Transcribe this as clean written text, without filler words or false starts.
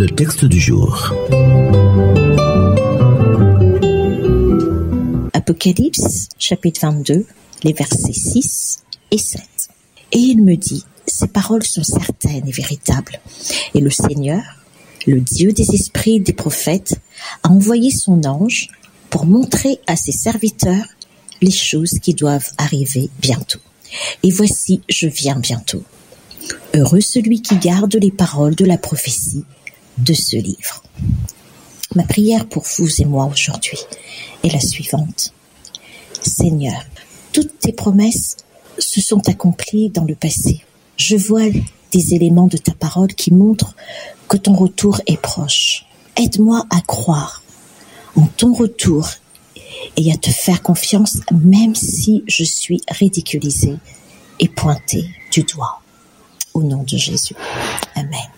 Le texte du jour. Apocalypse, chapitre 22, les versets 6 et 7. Et il me dit, ces paroles sont certaines et véritables. Et le Seigneur, le Dieu des esprits des prophètes, a envoyé son ange pour montrer à ses serviteurs les choses qui doivent arriver bientôt. Et voici, je viens bientôt. Heureux celui qui garde les paroles de la prophétie de ce livre. Ma prière pour vous et moi aujourd'hui est la suivante. Seigneur, toutes tes promesses se sont accomplies dans le passé. Je vois des éléments de ta parole qui montrent que ton retour est proche. Aide-moi à croire en ton retour et à te faire confiance même si je suis ridiculisée et pointée du doigt. Au nom de Jésus. Amen.